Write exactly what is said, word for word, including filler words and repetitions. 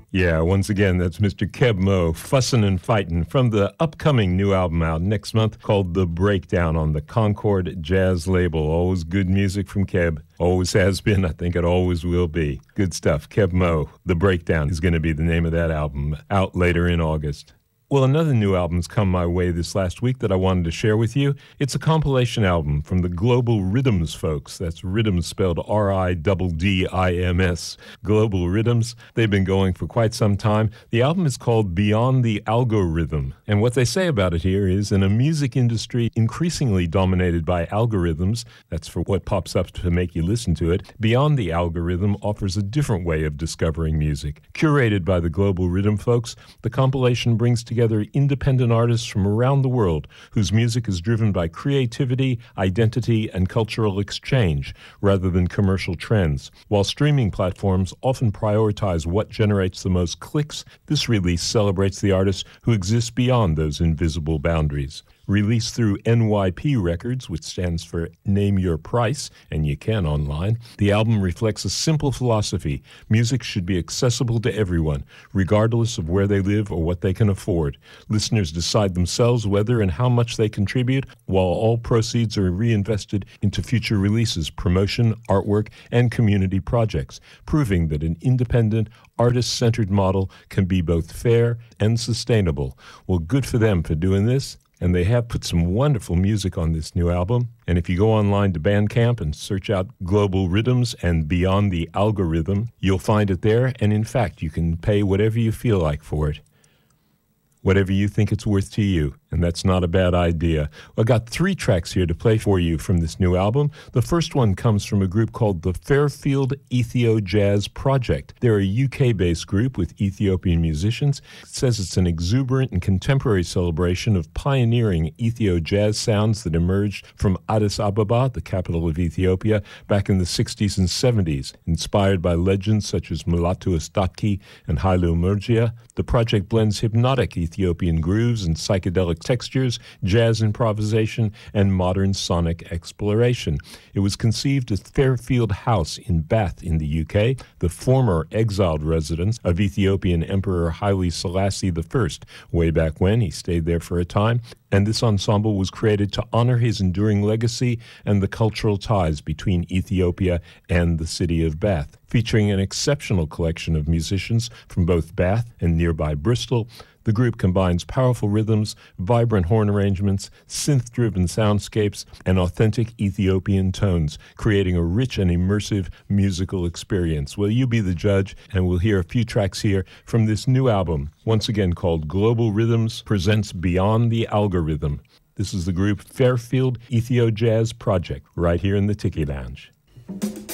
Yeah, once again, that's Mister Keb Mo, Fussin' and Fightin', from the upcoming new album out next month called The Breakdown on the Concord Jazz label. Always good music from Keb. Always has been. I think it always will be. Good stuff. Keb Mo, The Breakdown is going to be the name of that album, out later in August. Well, another new album's come my way this last week that I wanted to share with you. It's a compilation album from the Global Rhythms folks. That's Rhythms spelled R I D D I M S. Global Rhythms. They've been going for quite some time. The album is called Beyond the Algorithm. And what they say about it here is, in a music industry increasingly dominated by algorithms, that's for what pops up to make you listen to it, Beyond the Algorithm offers a different way of discovering music. Curated by the Global Rhythm folks, the compilation brings together Together independent artists from around the world whose music is driven by creativity, identity, and cultural exchange rather than commercial trends. While streaming platforms often prioritize what generates the most clicks, this release celebrates the artists who exist beyond those invisible boundaries. Released through N Y P Records, which stands for Name Your Price, and you can online, the album reflects a simple philosophy. Music should be accessible to everyone, regardless of where they live or what they can afford. Listeners decide themselves whether and how much they contribute, while all proceeds are reinvested into future releases, promotion, artwork, and community projects, proving that an independent, artist-centered model can be both fair and sustainable. Well, good for them for doing this. And they have put some wonderful music on this new album. And if you go online to Bandcamp and search out Global Rhythms and Beyond the Algorithm, you'll find it there. And in fact, you can pay whatever you feel like for it. Whatever you think it's worth to you. And that's not a bad idea. I got three tracks here to play for you from this new album. The first one comes from a group called the Fairfield Ethio Jazz Project. They're a U K-based group with Ethiopian musicians. It says it's an exuberant and contemporary celebration of pioneering Ethio jazz sounds that emerged from Addis Ababa, the capital of Ethiopia, back in the sixties and seventies. Inspired by legends such as Mulatu Astatke and Haile Murgia, the project blends hypnotic Ethiopian grooves and psychedelic textures, jazz improvisation, and modern sonic exploration. It was conceived at Fairfield House in Bath in the U K, the former exiled residence of Ethiopian Emperor Haile Selassie the First. Way back when, he stayed there for a time, and this ensemble was created to honor his enduring legacy and the cultural ties between Ethiopia and the city of Bath. Featuring an exceptional collection of musicians from both Bath and nearby Bristol, the group combines powerful rhythms, vibrant horn arrangements, synth-driven soundscapes, and authentic Ethiopian tones, creating a rich and immersive musical experience. Well, you be the judge, and we'll hear a few tracks here from this new album, once again called Global Rhythms Presents Beyond the Algorithm. This is the group Fairfield Ethio Jazz Project, right here in the Tiki Lounge.